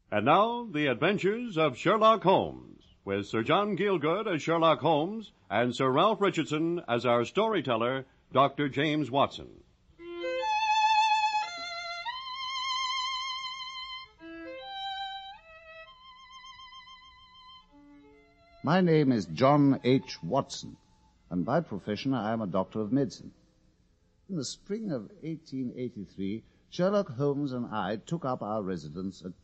And now, the adventures of Sherlock Holmes, with Sir John Gielgud as Sherlock Holmes and Sir Ralph Richardson as our storyteller, Dr. James Watson. My name is John H. Watson, and by profession I am a doctor of medicine. In the spring of 1883, Sherlock Holmes and I took up our residence at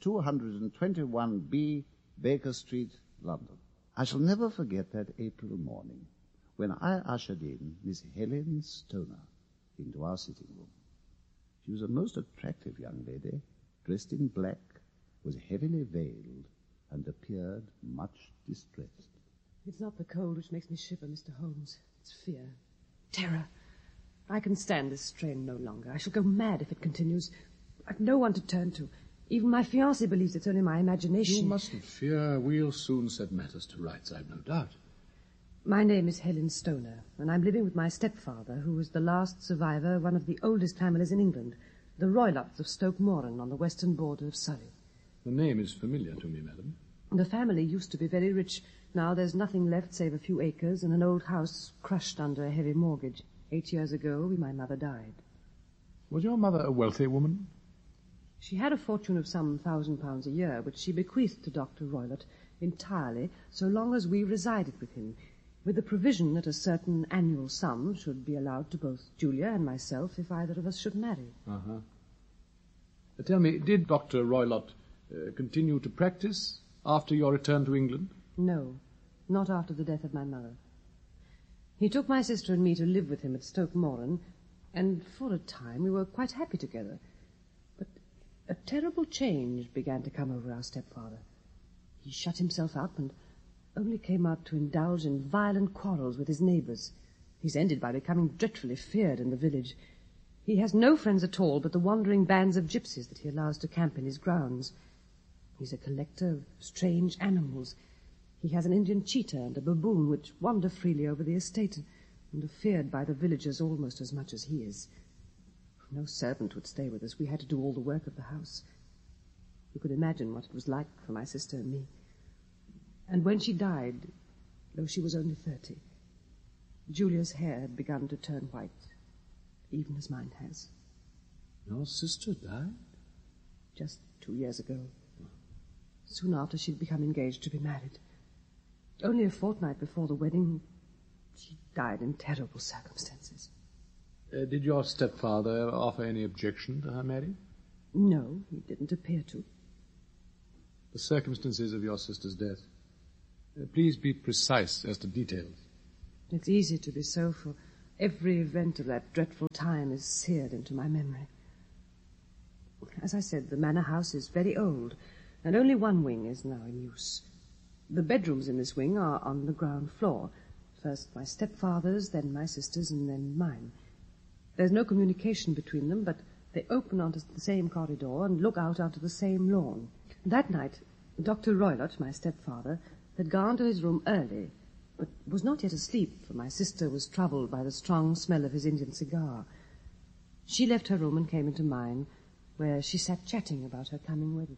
221B Baker Street, London. I shall never forget that April morning when I ushered in Miss Helen Stoner into our sitting room. She was a most attractive young lady, dressed in black, was heavily veiled, and appeared much distressed. It's not the cold which makes me shiver, Mr. Holmes. It's fear. Terror. I can stand this strain no longer. I shall go mad if it continues. I've no one to turn to. Even my fiancé believes it's only my imagination. You mustn't fear. We'll soon set matters to rights, I've no doubt. My name is Helen Stoner, and I'm living with my stepfather, who was the last survivor of one of the oldest families in England, the Roylotts of Stoke Moran on the western border of Surrey. The name is familiar to me, madam. The family used to be very rich. Now there's nothing left save a few acres and an old house crushed under a heavy mortgage. 8 years ago, my mother died. Was your mother a wealthy woman? She had a fortune of some £1,000 a year, which she bequeathed to Dr. Roylott entirely, so long as we resided with him, with the provision that a certain annual sum should be allowed to both Julia and myself if either of us should marry. Uh-huh. Tell me, did Dr. Roylott continue to practice after your return to England? No, not after the death of my mother. He took my sister and me to live with him at Stoke Moran, and for a time we were quite happy together. But a terrible change began to come over our stepfather. He shut himself up and only came out to indulge in violent quarrels with his neighbours. He's ended by becoming dreadfully feared in the village. He has no friends at all but the wandering bands of gypsies that he allows to camp in his grounds. He's a collector of strange animals. He has an Indian cheetah and a baboon which wander freely over the estate and are feared by the villagers almost as much as he is. No servant would stay with us. We had to do all the work of the house. You could imagine what it was like for my sister and me. And when she died, though she was only 30, Julia's hair had begun to turn white, even as mine has. Your sister died? Just 2 years ago. Soon after she'd become engaged to be married. Only a fortnight before the wedding, she died in terrible circumstances. Did your stepfather offer any objection to her marriage? No, he didn't appear to. The circumstances of your sister's death. Please be precise as to details. It's easy to be so, for every event of that dreadful time is seared into my memory. As I said, the manor house is very old, and only one wing is now in use. The bedrooms in this wing are on the ground floor. First my stepfather's, then my sister's, and then mine. There's no communication between them, but they open onto the same corridor and look out onto the same lawn. That night, Dr. Roylott, my stepfather, had gone to his room early, but was not yet asleep, for my sister was troubled by the strong smell of his Indian cigar. She left her room and came into mine, where she sat chatting about her coming wedding.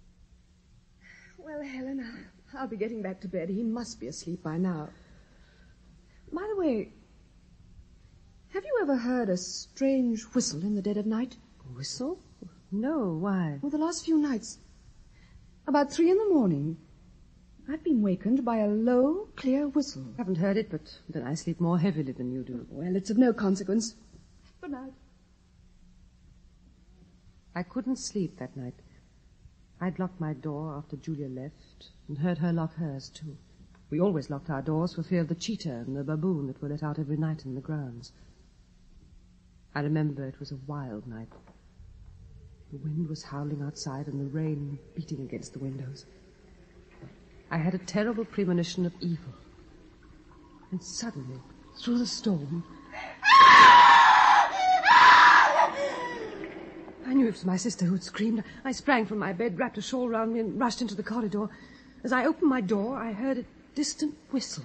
Well, Helen, I'll be getting back to bed. He must be asleep by now. By the way, have you ever heard a strange whistle in the dead of night? A whistle? No, why? Well, the last few nights, about 3 a.m, I've been wakened by a low, clear whistle. I haven't heard it, but then I sleep more heavily than you do. Well, it's of no consequence. Good night. I couldn't sleep that night. I'd locked my door after Julia left and heard her lock hers, too. We always locked our doors for fear of the cheetah and the baboon that were let out every night in the grounds. I remember it was a wild night. The wind was howling outside and the rain beating against the windows. I had a terrible premonition of evil. And suddenly, through the storm, I knew it was my sister who had screamed. I sprang from my bed, wrapped a shawl round me, and rushed into the corridor. As I opened my door, I heard a distant whistle.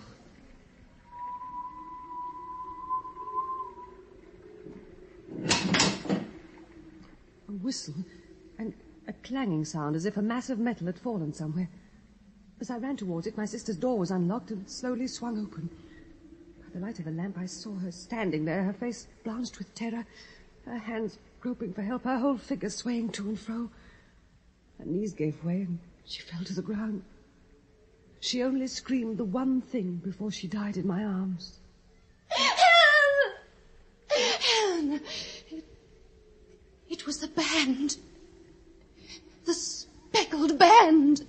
A whistle and a clanging sound, as if a mass of metal had fallen somewhere. As I ran towards it, my sister's door was unlocked and slowly swung open. By the light of a lamp, I saw her standing there, her face blanched with terror, her hands groping for help, her whole figure swaying to and fro. Her knees gave way and she fell to the ground. She only screamed the one thing before she died in my arms. Helen! Helen! It was the band. The speckled band.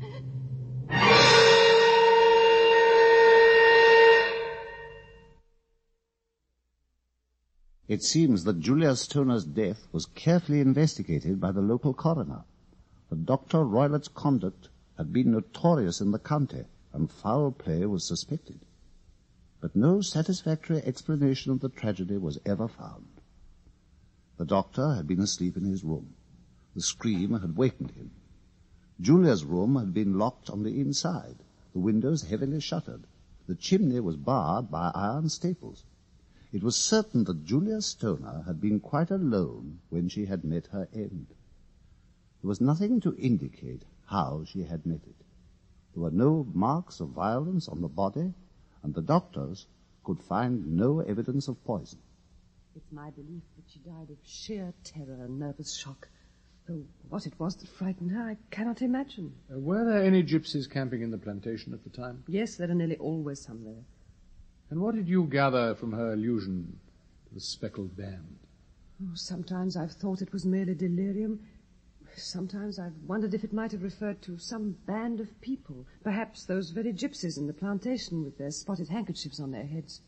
It seems that Julia Stoner's death was carefully investigated by the local coroner. But Dr. Roylott's conduct had been notorious in the county, and foul play was suspected. But no satisfactory explanation of the tragedy was ever found. The doctor had been asleep in his room. The scream had wakened him. Julia's room had been locked on the inside, the windows heavily shuttered. The chimney was barred by iron staples. It was certain that Julia Stoner had been quite alone when she had met her end. There was nothing to indicate how she had met it. There were no marks of violence on the body, and the doctors could find no evidence of poison. It's my belief that she died of sheer terror and nervous shock. Though what it was that frightened her, I cannot imagine. Were there any gypsies camping in the plantation at the time? Yes, there are nearly always some there. And what did you gather from her allusion to the speckled band? Oh, sometimes I've thought it was merely delirium. Sometimes I've wondered if it might have referred to some band of people. Perhaps those very gypsies in the plantation with their spotted handkerchiefs on their heads.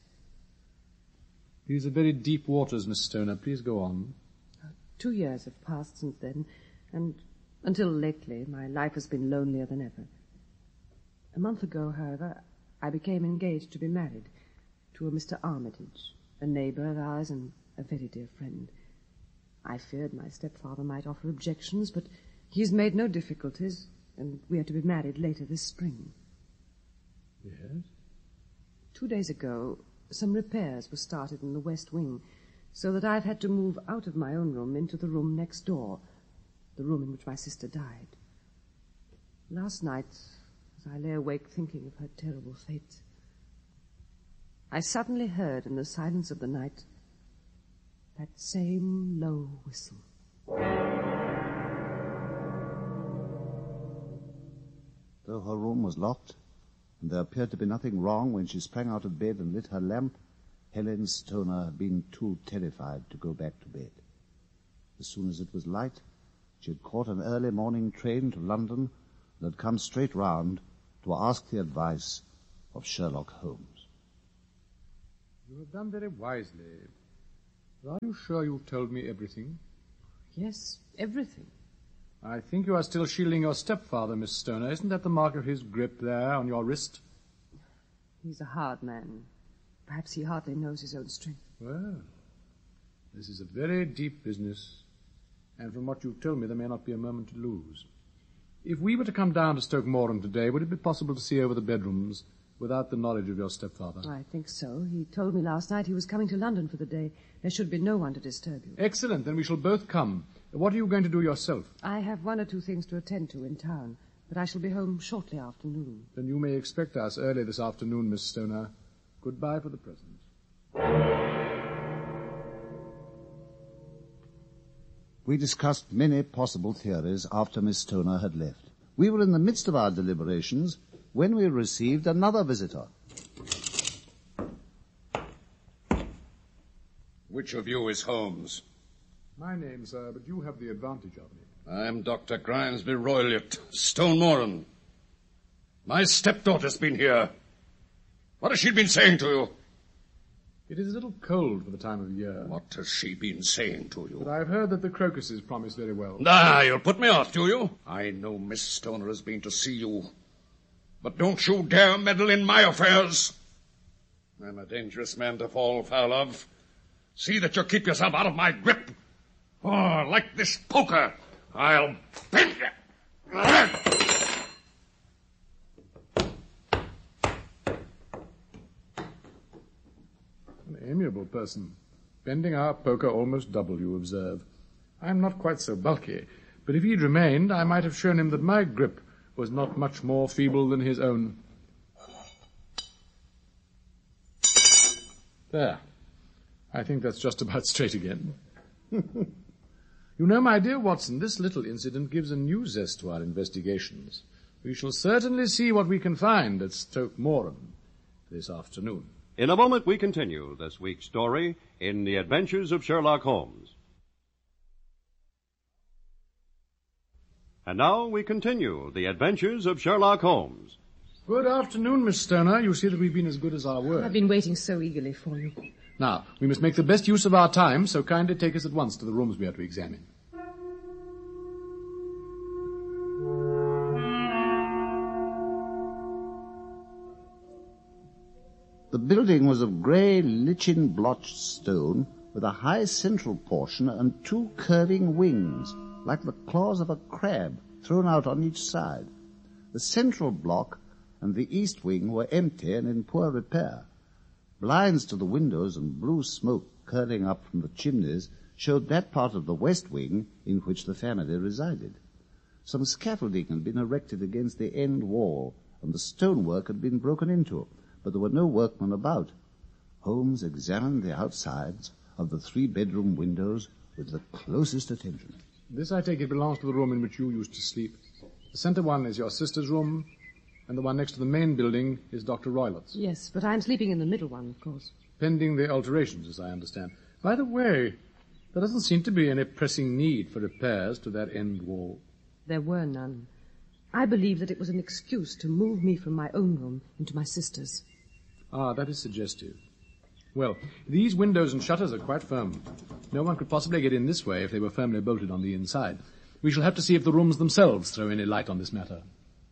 These are very deep waters, Miss Stoner. Please go on. 2 years have passed since then, and until lately my life has been lonelier than ever. A month ago, however, I became engaged to be married to a Mr. Armitage, a neighbour of ours and a very dear friend. I feared my stepfather might offer objections, but he's made no difficulties, and we are to be married later this spring. Yes? 2 days ago, some repairs were started in the west wing, so that I've had to move out of my own room into the room next door, the room in which my sister died. Last night, as I lay awake thinking of her terrible fate, I suddenly heard in the silence of the night that same low whistle. Though her room was locked, and there appeared to be nothing wrong when she sprang out of bed and lit her lamp, Helen Stoner had been too terrified to go back to bed. As soon as it was light, she had caught an early morning train to London and had come straight round to ask the advice of Sherlock Holmes. You have done very wisely. Are you sure you've told me everything? Yes, everything. I think you are still shielding your stepfather, Miss Stoner. Isn't that the mark of his grip there on your wrist? He's a hard man. Perhaps he hardly knows his own strength. Well, this is a very deep business, and from what you've told me, there may not be a moment to lose. If we were to come down to Stoke Moran today, would it be possible to see over the bedrooms without the knowledge of your stepfather? I think so. He told me last night he was coming to London for the day. There should be no one to disturb you. Excellent. Then we shall both come. What are you going to do yourself? I have 1 or 2 things to attend to in town, but I shall be home shortly after noon. Then you may expect us early this afternoon, Miss Stoner. Goodbye for the present. We discussed many possible theories after Miss Stoner had left. We were in the midst of our deliberations when we received another visitor. Which of you is Holmes? My name, sir, but you have the advantage of me. I'm Dr. Grimesby Roylott, Stone Moran. My stepdaughter's been here. What has she been saying to you? It is a little cold for the time of year. What has she been saying to you? But I've heard that the crocuses promise very well. You'll put me off, do you? I know Miss Stoner has been to see you. But don't you dare meddle in my affairs. I'm a dangerous man to fall foul of. See that you keep yourself out of my grip. Or, like this poker, I'll bend you. An amiable person. Bending our poker almost double, you observe. I'm not quite so bulky, But if he'd remained, I might have shown him that my grip was not much more feeble than his own. There. I think that's just about straight again. You know, my dear Watson, this little incident gives a new zest to our investigations. We shall certainly see what we can find at Stoke Moran this afternoon. In a moment, we continue this week's story in The Adventures of Sherlock Holmes. And now we continue The Adventures of Sherlock Holmes. Good afternoon, Miss Stoner. You see that we've been as good as our word. I've been waiting so eagerly for you. Now, we must make the best use of our time, so kindly take us at once to the rooms we are to examine. The building was of grey, lichen-blotched stone with a high central portion and two curving wings, like the claws of a crab, thrown out on each side. The central block and the east wing were empty and in poor repair. Blinds to the windows and blue smoke curling up from the chimneys showed that part of the west wing in which the family resided. Some scaffolding had been erected against the end wall, and the stonework had been broken into, but there were no workmen about. Holmes examined the outsides of the 3-bedroom windows with the closest attention. This, I take it, belongs to the room in which you used to sleep. The centre one is your sister's room, and the one next to the main building is Dr. Roylott's. Yes, but I'm sleeping in the middle one, of course. Pending the alterations, as I understand. By the way, there doesn't seem to be any pressing need for repairs to that end wall. There were none. I believe that it was an excuse to move me from my own room into my sister's. Ah, that is suggestive. Well, these windows and shutters are quite firm. No one could possibly get in this way if they were firmly bolted on the inside. We shall have to see if the rooms themselves throw any light on this matter.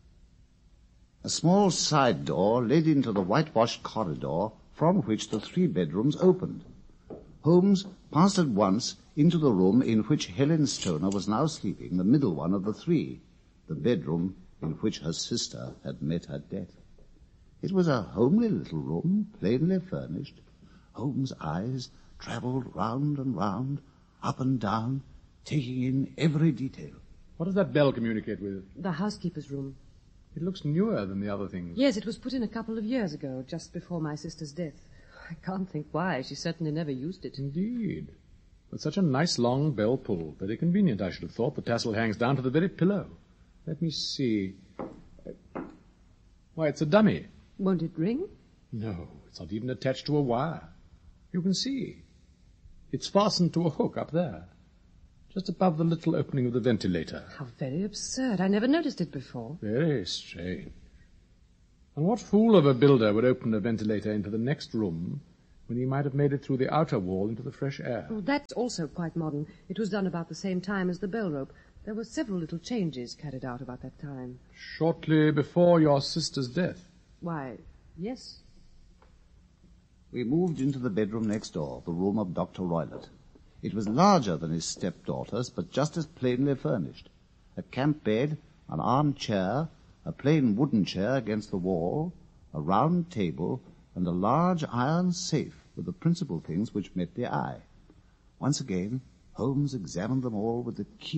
A small side door led into the whitewashed corridor from which the 3 bedrooms opened. Holmes passed at once into the room in which Helen Stoner was now sleeping, the middle one of the 3, the bedroom in which her sister had met her death. It was a homely little room, plainly furnished. Holmes' eyes travelled round and round, up and down, taking in every detail. What does that bell communicate with? The housekeeper's room. It looks newer than the other things. Yes, it was put in a couple of years ago, just before my sister's death. I can't think why. She certainly never used it. Indeed. With such a nice long bell pull. Very convenient, I should have thought. The tassel hangs down to the very pillow. Let me see. Why, it's a dummy. Won't it ring? No, it's not even attached to a wire. You can see. It's fastened to a hook up there, just above the little opening of the ventilator. How very absurd. I never noticed it before. Very strange. And what fool of a builder would open a ventilator into the next room when he might have made it through the outer wall into the fresh air? Oh, that's also quite modern. It was done about the same time as the bell rope. There were several little changes carried out about that time. Shortly before your sister's death? Why, yes. We moved into the bedroom next door, the room of Dr. Roylott. It was larger than his stepdaughter's, but just as plainly furnished. A camp bed, an armchair, a plain wooden chair against the wall, a round table, and a large iron safe were the principal things which met the eye. Once again, Holmes examined them all with the keen